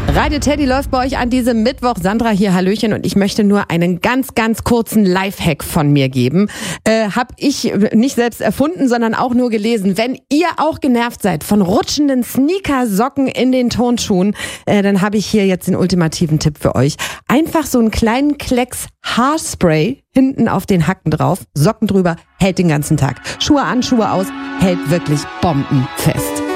Radio Teddy läuft bei euch an diesem Mittwoch. Sandra hier, hallöchen. Und ich möchte nur einen ganz, ganz kurzen Lifehack von mir geben. Hab ich nicht selbst erfunden, sondern auch nur gelesen. Wenn ihr auch genervt seid von rutschenden Sneakersocken in den Turnschuhen, dann habe ich hier jetzt den ultimativen Tipp für euch. Einfach so einen kleinen Klecks Haarspray hinten auf den Hacken drauf, Socken drüber, hält den ganzen Tag. Schuhe an, Schuhe aus, hält wirklich bombenfest.